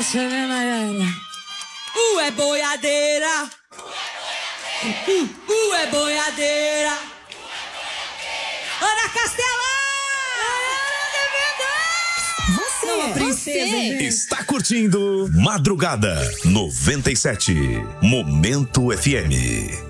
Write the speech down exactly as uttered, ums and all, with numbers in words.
essa, né, Mariana? Uh, é boiadeira. Uh, uh, é boiadeira. Ana Castela! Você, Não, princesa, você Está curtindo Madrugada noventa e sete. Momento F M.